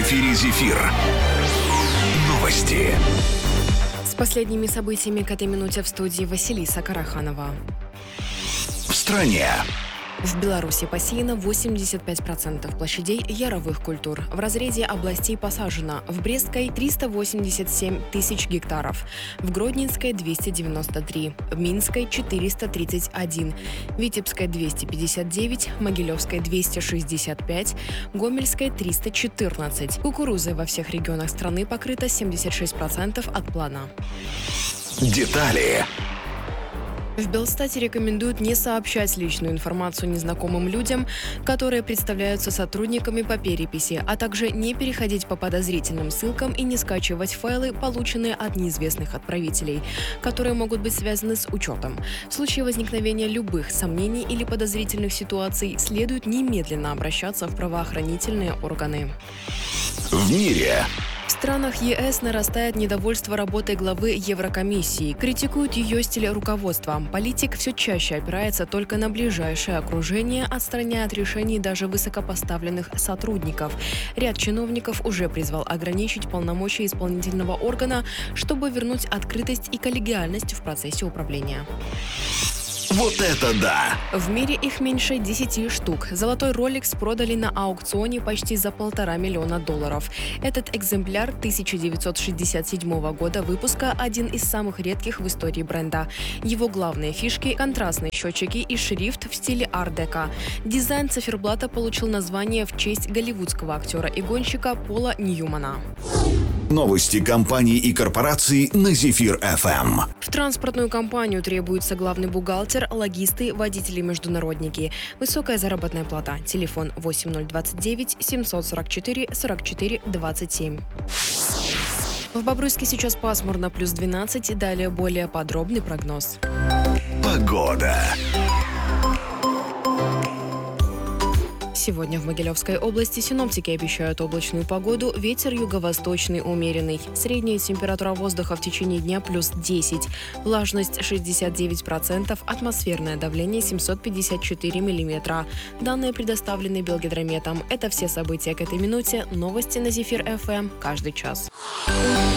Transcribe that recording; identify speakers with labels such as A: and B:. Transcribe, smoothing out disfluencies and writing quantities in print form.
A: эфире «Зефир». Новости.
B: С последними событиями к этой минуте в студии Василиса Караханова.
A: В стране.
B: В Беларуси посеяно 85% площадей яровых культур. В разрезе областей посажено в Брестской 387 тысяч гектаров, в Гродненской 293, в Минской 431, Витебской 259, Могилевской 265, Гомельской 314. Кукурузой во всех регионах страны покрыто 76% от плана.
A: Детали.
B: В Белстате рекомендуют не сообщать личную информацию незнакомым людям, которые представляются сотрудниками по переписи, а также не переходить по подозрительным ссылкам и не скачивать файлы, полученные от неизвестных отправителей, которые могут быть связаны с учетом. В случае возникновения любых сомнений или подозрительных ситуаций следует немедленно обращаться в правоохранительные органы.
A: В мире.
B: В странах ЕС нарастает недовольство работой главы Еврокомиссии. Критикуют ее стиль руководства. Политик все чаще опирается только на ближайшее окружение, отстраняя от решений даже высокопоставленных сотрудников. Ряд чиновников уже призвал ограничить полномочия исполнительного органа, чтобы вернуть открытость и коллегиальность в процессе управления.
A: Вот это да!
B: В мире их меньше 10 штук. Золотой Rolex продали на аукционе почти за $1,5 миллиона. Этот экземпляр 1967 года выпуска один из самых редких в истории бренда. Его главные фишки – контрастные счетчики и шрифт в стиле ар-деко. Дизайн циферблата получил название в честь голливудского актера и гонщика Пола Ньюмана.
A: Новости компаний и корпораций на «Зефир-ФМ».
B: В транспортную компанию требуется главный бухгалтер, логисты, водители-международники. Высокая заработная плата. Телефон 8029 744 44 27. В Бобруйске сейчас пасмурно, плюс 12. Далее более подробный прогноз.
A: Погода.
B: Сегодня в Могилевской области синоптики обещают облачную погоду, ветер юго-восточный умеренный. Средняя температура воздуха в течение дня плюс 10, влажность 69%, атмосферное давление 754 миллиметра. Данные предоставлены Белгидрометом. Это все события к этой минуте. Новости на «Зефир-ФМ» каждый час.